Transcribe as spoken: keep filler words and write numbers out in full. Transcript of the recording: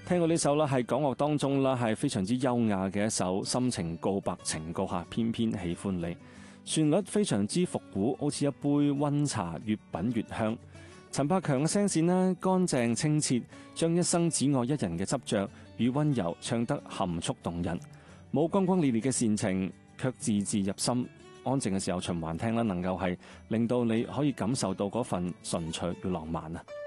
聽過呢首啦，係港樂當中啦，係非常之優雅嘅一首心情告白情歌吓，偏偏喜歡你。旋律非常之復古，好似一杯溫茶，越品越香。陳百強嘅聲線呢，乾淨清澈，將一生只愛一人嘅執着與溫柔唱得含蓄動人，冇轟轟烈烈嘅煽情，卻字字入心。安靜嘅時候循環聽啦，能夠係令到你可以感受到嗰份純粹與浪漫啊！